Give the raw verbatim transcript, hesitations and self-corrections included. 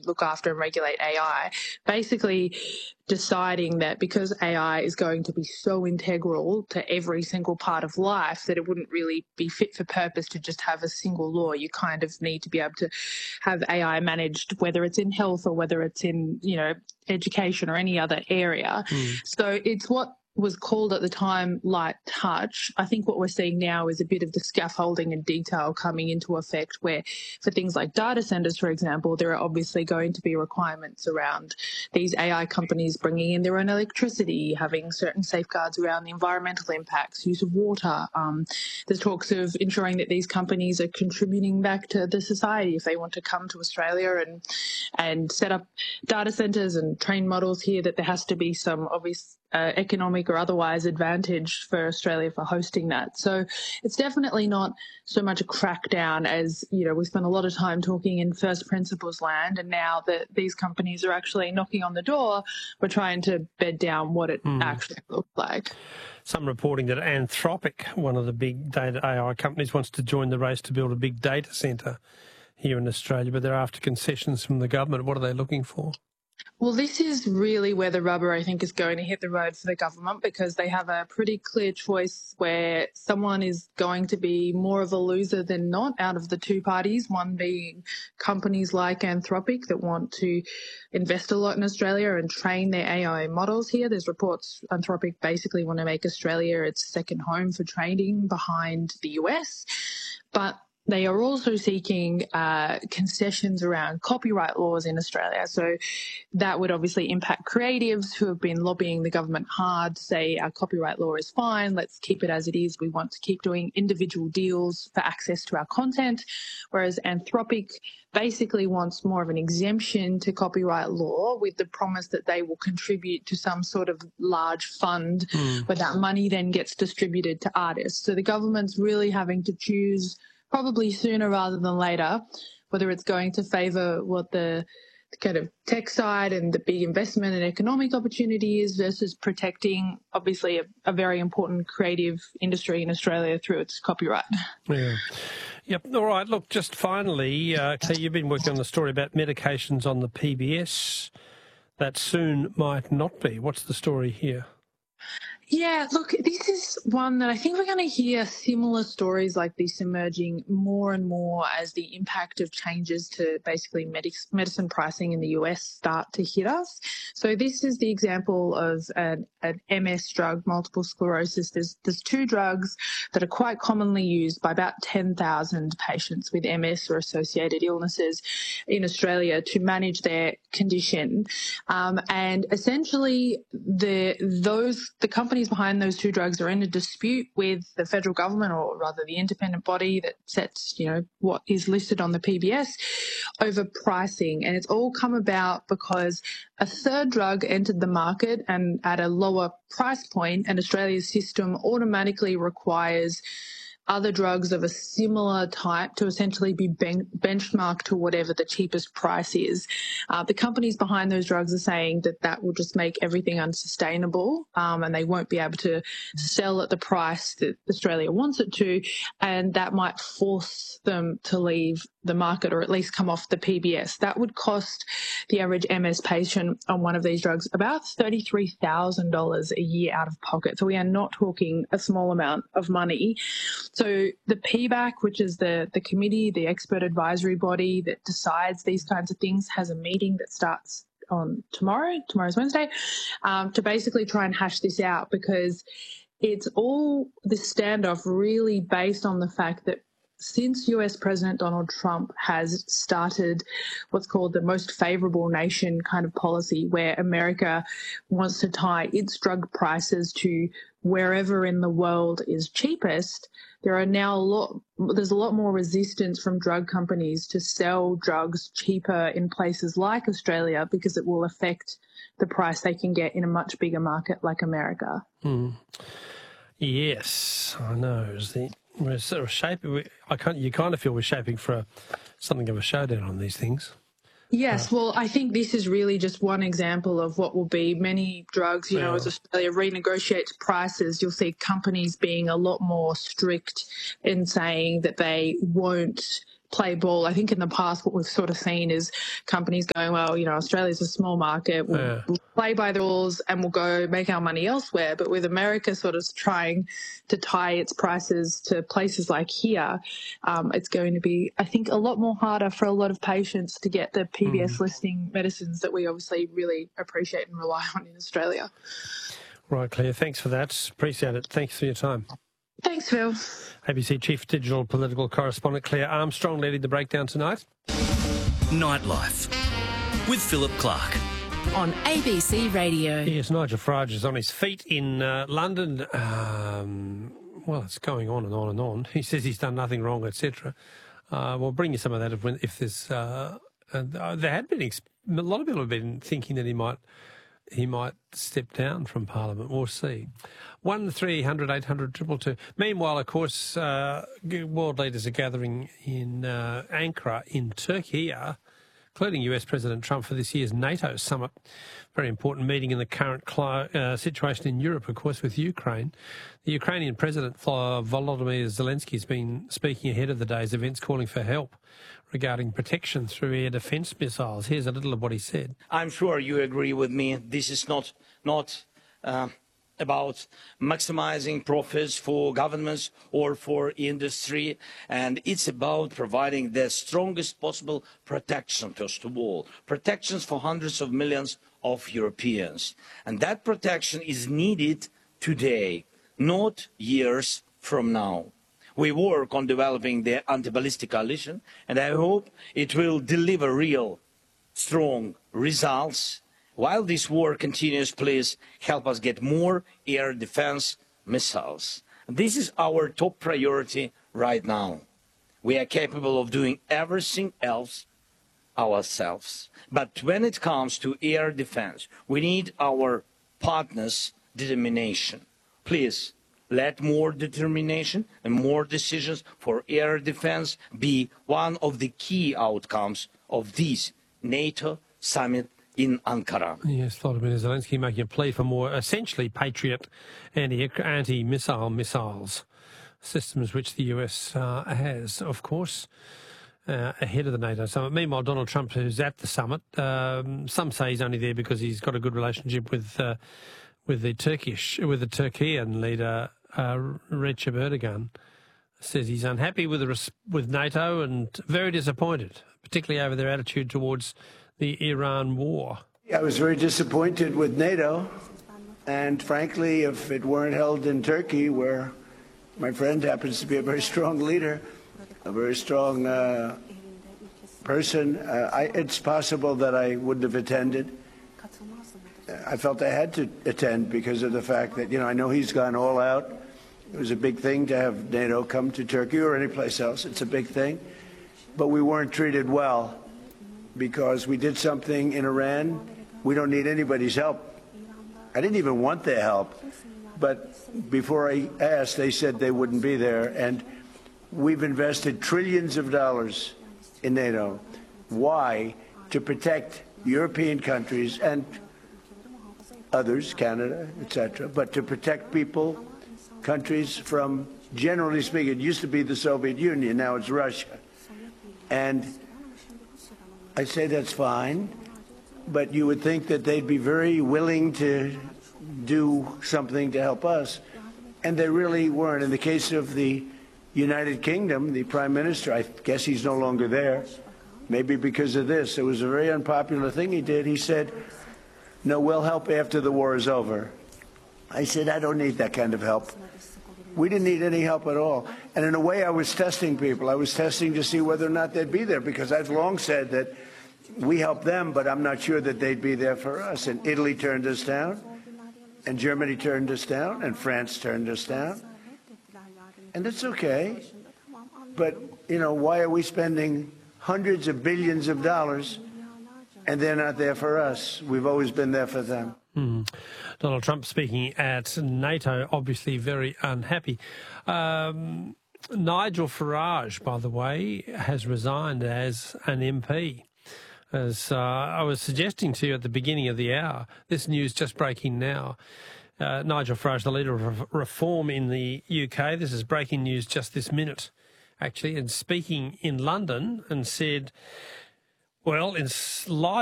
look after and regulate A I, basically deciding that because A I is going to be so integral to every single part of life that it wouldn't really be fit for purpose to just have a single law. You kind of need to be able to have A I managed, whether it's in health or whether it's in, you know, education or any other area. Mm. So it's what was called at the time light touch. I think what we're seeing now is a bit of the scaffolding and detail coming into effect, where for things like data centers, for example, there are obviously going to be requirements around these A I companies bringing in their own electricity, having certain safeguards around the environmental impacts, use of water. Um, there's talks of ensuring that these companies are contributing back to the society if they want to come to Australia and and set up data centers and train models here, that there has to be some obvious Uh, economic or otherwise advantage for Australia for hosting that. So it's definitely not so much a crackdown as, you know, we spent a lot of time talking in first principles land, and now that these companies are actually knocking on the door, we're trying to bed down what it mm. actually looks like. Some reporting that Anthropic, one of the big data A I companies, wants to join the race to build a big data centre here in Australia, but they're after concessions from the government. What are they looking for? Well, this is really where the rubber, I think, is going to hit the road for the government, because they have a pretty clear choice where someone is going to be more of a loser than not out of the two parties, one being companies like Anthropic that want to invest a lot in Australia and train their A I models here. There's reports Anthropic basically want to make Australia its second home for training behind the U S, but they are also seeking uh, concessions around copyright laws in Australia. So that would obviously impact creatives who have been lobbying the government hard to say our copyright law is fine, let's keep it as it is. We want to keep doing individual deals for access to our content, whereas Anthropic basically wants more of an exemption to copyright law with the promise that they will contribute to some sort of large fund mm. where that money then gets distributed to artists. So the government's really having to choose, probably sooner rather than later, whether it's going to favour what the, the kind of tech side and the big investment and economic opportunity is versus protecting, obviously, a, a very important creative industry in Australia through its copyright. Yeah. Yep. All right. Look, just finally, uh, Claire, you've been working on the story about medications on the P B S that soon might not be. What's the story here? Yeah, look, this is one that I think we're going to hear similar stories like this emerging more and more as the impact of changes to basically medic- medicine pricing in the U S start to hit us. So this is the example of an, an M S drug, multiple sclerosis. There's, there's two drugs that are quite commonly used by about ten thousand patients with M S or associated illnesses in Australia to manage their condition. Um, and essentially, the those the companies behind those two drugs are in a dispute with the federal government, or rather the independent body that sets, you know, what is listed on the P B S, over pricing. And it's all come about because a third drug entered the market and at a lower price point, and Australia's system automatically requires other drugs of a similar type to essentially be ben- benchmarked to whatever the cheapest price is. Uh, the companies behind those drugs are saying that that will just make everything unsustainable, um, and they won't be able to sell at the price that Australia wants it to, and that might force them to leave the market or at least come off the P B S. That would cost the average M S patient on one of these drugs about thirty-three thousand dollars a year out of pocket. So we are not talking a small amount of money. So the P B A C, which is the, the committee, the expert advisory body that decides these kinds of things, has a meeting that starts on tomorrow, tomorrow's Wednesday, um, to basically try and hash this out, because it's all this standoff really based on the fact that since U S President Donald Trump has started what's called the most favourable nation kind of policy, where America wants to tie its drug prices to wherever in the world is cheapest, there are now a lot, there's a lot more resistance from drug companies to sell drugs cheaper in places like Australia, because it will affect the price they can get in a much bigger market like America. Mm. Yes, I know. Is the We're sort of shaping. I can't. You kind of feel we're shaping for a, something of a showdown on these things. Yes, well, I think this is really just one example of what will be many drugs. You yeah. know, as Australia renegotiates prices, you'll see companies being a lot more strict in saying that they won't play ball. I think in the past what we've sort of seen is companies going, well, you know, Australia's a small market, we'll, Yeah. we'll play by the rules and we'll go make our money elsewhere. But with America sort of trying to tie its prices to places like here, um, it's going to be, I think, a lot more harder for a lot of patients to get the P B S mm. listing medicines that we obviously really appreciate and rely on in Australia. Right, Claire, thanks for that. Appreciate it. Thanks for your time. Thanks, Phil. A B C Chief Digital Political Correspondent Claire Armstrong leading the breakdown tonight. Nightlife with Philip Clark. On A B C Radio. Yes, Nigel Farage is on his feet in uh, London. Um, well, it's going on and on and on. He says he's done nothing wrong, et cetera. Uh, we'll bring you some of that if, if there's... Uh, and, uh, there had been... Exp- a lot of people have been thinking that he might... he might step down from Parliament. We'll see. one three hundred eight hundred two two two. Meanwhile, of course, uh, world leaders are gathering in uh, Ankara in Turkey, including U S President Trump for this year's NATO summit. Very important meeting in the current uh, situation in Europe, of course, with Ukraine. The Ukrainian President Volodymyr Zelensky has been speaking ahead of the day's events, calling for help regarding protection through air defence missiles. Here's a little of what he said. I'm sure you agree with me. This is not not uh, about maximizing profits for governments or for industry, and it's about providing the strongest possible protection, first of all. Protections for hundreds of millions of Europeans. And that protection is needed today, not years from now. We work on developing the anti-ballistic coalition, and I hope it will deliver real, strong results. While this war continues, please help us get more air defense missiles. This is our top priority right now. We are capable of doing everything else ourselves. But when it comes to air defense, we need our partners' determination. Please, let more determination and more decisions for air defense be one of the key outcomes of this NATO summit in Ankara. Yes, Volodymyr Zelensky making a plea for more, essentially, Patriot anti, anti-missile missiles, systems which the U S uh, has, of course, uh, ahead of the NATO summit. Meanwhile, Donald Trump, who's at the summit, um, some say he's only there because he's got a good relationship with uh, with the Turkish, with the Turkian leader, uh, Recep Erdogan, says he's unhappy with the, with NATO and very disappointed, particularly over their attitude towards the Iran war. I was very disappointed with NATO, and frankly, if it weren't held in Turkey, where my friend happens to be a very strong leader, a very strong uh, person, uh, I, it's possible that I wouldn't have attended. I felt I had to attend because of the fact that, you know, I know he's gone all out. It was a big thing to have NATO come to Turkey or any place else. It's a big thing. But we weren't treated well because we did something in Iran. We don't need anybody's help. I didn't even want their help. But before I asked, they said they wouldn't be there. And we've invested trillions of dollars in NATO. Why? To protect European countries and others, Canada, et cetera, but to protect people, countries from, generally speaking, it used to be the Soviet Union, now it's Russia. And I say that's fine, but you would think that they'd be very willing to do something to help us, and they really weren't. In the case of the United Kingdom, the Prime Minister, I guess he's no longer there, maybe because of this. It was a very unpopular thing he did. He said, no, we'll help after the war is over. I said, I don't need that kind of help. We didn't need any help at all. And in a way, I was testing people. I was testing to see whether or not they'd be there, because I've long said that we help them, but I'm not sure that they'd be there for us. And Italy turned us down, and Germany turned us down, and France turned us down. And that's okay. But, you know, why are we spending hundreds of billions of dollars and they're not there for us? We've always been there for them. Mm. Donald Trump speaking at NATO, obviously very unhappy. Um, Nigel Farage, by the way, has resigned as an M P. As uh, I was suggesting to you at the beginning of the hour, this news just breaking now. Uh, Nigel Farage, the leader of Reform in the U K, this is breaking news just this minute. actually, and speaking in London, and said, well, in light